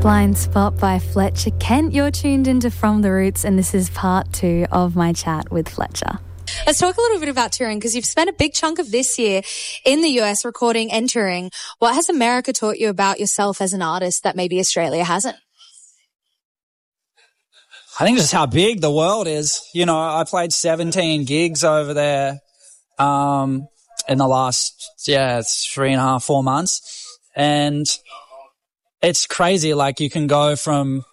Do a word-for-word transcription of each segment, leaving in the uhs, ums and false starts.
Blind Spot by Fletcher Kent. You're tuned into From the Roots, and this is part two of my chat with Fletcher. Let's talk a little bit about touring, because you've spent a big chunk of this year in the U S recording and touring. What has America taught you about yourself as an artist that maybe Australia hasn't? I think just how big the world is. You know, I played seventeen gigs over there um, in the last, yeah, it's three and a half, four months. And it's crazy. Like, you can go from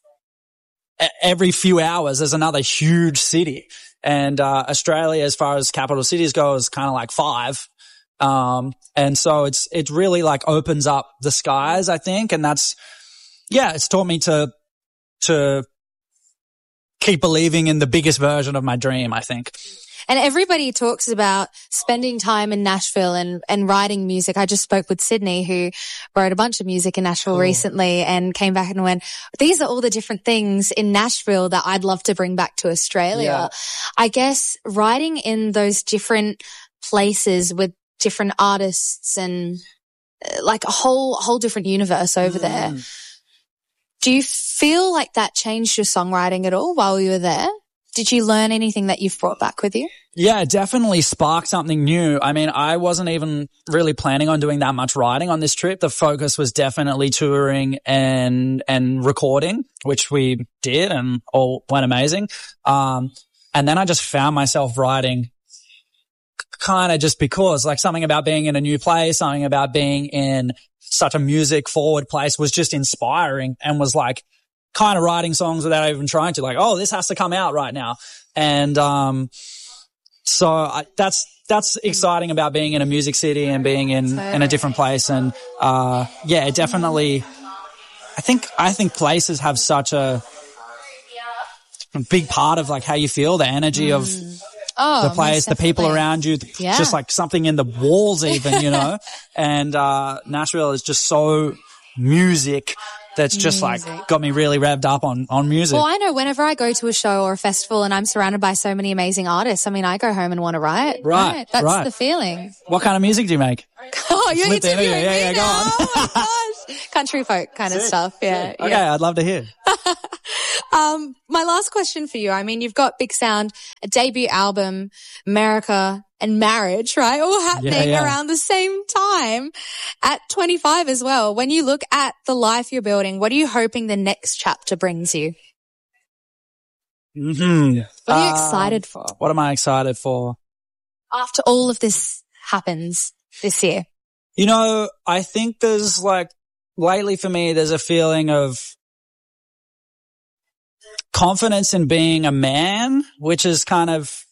every few hours, there's another huge city. And uh, Australia, as far as capital cities go, is kind of like five. Um, and so it's it really like opens up the skies, I think. And that's, yeah, it's taught me to to keep believing in the biggest version of my dream, I think. And everybody talks about spending time in Nashville and, and writing music. I just spoke with Sydney, who wrote a bunch of music in Nashville cool. recently, and came back and went, these are all the different things in Nashville that I'd love to bring back to Australia. Yeah. I guess writing in those different places with different artists and uh, like a whole, whole different universe over mm. there. Do you feel like that changed your songwriting at all while you were there? Did you learn anything that you've brought back with you? Yeah, it definitely sparked something new. I mean, I wasn't even really planning on doing that much writing on this trip. The focus was definitely touring and and recording, which we did, and all went amazing. Um, and then I just found myself writing kind of just because, like, something about being in a new place, something about being in such a music forward place was just inspiring, and was like, kind of writing songs without even trying to, like, oh, this has to come out right now. And, um, so I, that's, that's exciting about being in a music city and being in, in a different place. And, uh, yeah, it definitely, I think, I think places have such a, a big part of like how you feel, the energy mm. of oh, the place, the people around you, yeah. just like something in the walls even, you know, and, uh, Nashville is just so music. That's just music. Like got me really revved up on, on music. Well, I know whenever I go to a show or a festival and I'm surrounded by so many amazing artists, I mean, I go home and want to write. Right. right? That's right. the feeling. What kind of music do you make? Oh, you're interviewing yeah, yeah, me go now. on. Oh my gosh. Country folk kind Sick, of stuff. Yeah. sick. Okay, yeah. I'd love to hear. um, my last question for you. I mean, you've got Big Sound, a debut album, America, and marriage, right? All happening yeah, yeah. around the same time at twenty-five as well. When you look at the life you're building, what are you hoping the next chapter brings you? Mm-hmm. What are you um, excited for? What am I excited for? After all of this happens this year. You know, I think there's like, lately for me, there's a feeling of confidence in being a man, which is kind of,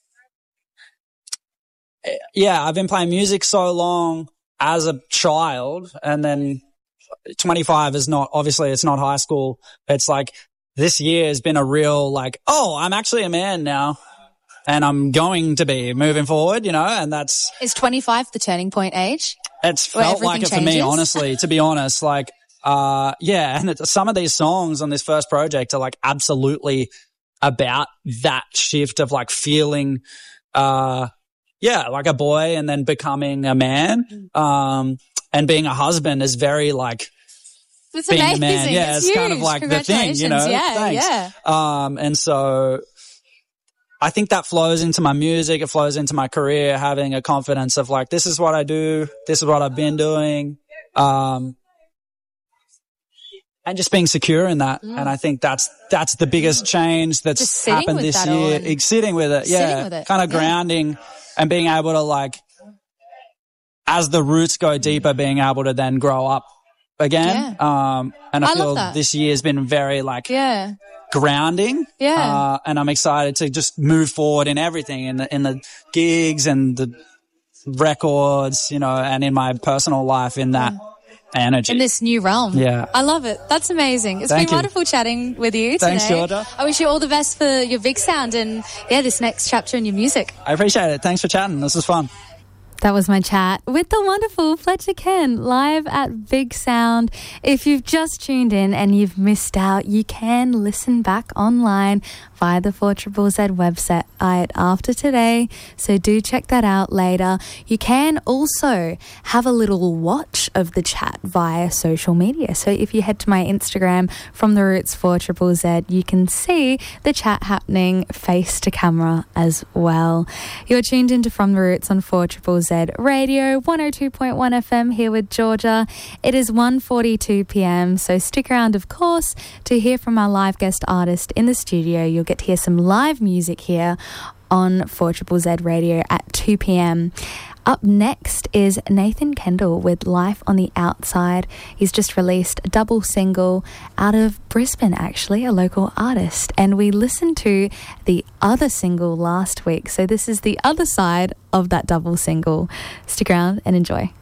yeah, I've been playing music so long as a child, and then twenty-five is not, obviously it's not high school. It's like this year has been a real like, oh, I'm actually a man now, and I'm going to be moving forward, you know, and that's. Is twenty-five the turning point age? It's felt like it for changes? me, honestly, to be honest. Like, uh, yeah, and it, some of these songs on this first project are like absolutely about that shift of like feeling, uh, yeah, like a boy and then becoming a man. Um, and being a husband is very like it's being amazing. a man. Yeah, it's, it's huge. kind of like the thing, you know. Yeah, Thanks. yeah. Um, and so I think that flows into my music. It flows into my career, having a confidence of like, this is what I do. This is what I've been doing. Um, and just being secure in that. Mm. And I think that's, that's the biggest change that's happened this year. It's sitting with it. Yeah. With it. Kind of yeah. grounding and being able to like, as the roots go deeper, being able to then grow up again. Yeah. Um, and I, I feel love this year has been very like, yeah. grounding. Yeah. Uh, and I'm excited to just move forward in everything, in the, in the gigs and the records, you know, and in my personal life in that energy. In this new realm. Yeah. I love it. That's amazing. It's Thank been you. wonderful chatting with you today. Thanks, Georgia. I wish you all the best for your Big Sound and, yeah, this next chapter in your music. I appreciate it. Thanks for chatting. This was fun. That was my chat with the wonderful Fletcher Ken live at Big Sound. If you've just tuned in and you've missed out, you can listen back online via the four Z Z Z website after today. So do check that out later. You can also have a little watch of the chat via social media. So if you head to my Instagram, From the Roots four Z Z Z, you can see the chat happening face to camera as well. You're tuned into From the Roots on four Z Z Z Radio, one oh two point one F M here with Georgia. It is one forty-two p.m, so stick around, of course, to hear from our live guest artist in the studio. You'll get to hear some live music here on four Z Z Z Radio at two p.m. Up next is Nathan Kendall with Life on the Outside. He's just released a double single out of Brisbane, actually, a local artist. And we listened to the other single last week. So this is the other side of that double single. Stick around and enjoy.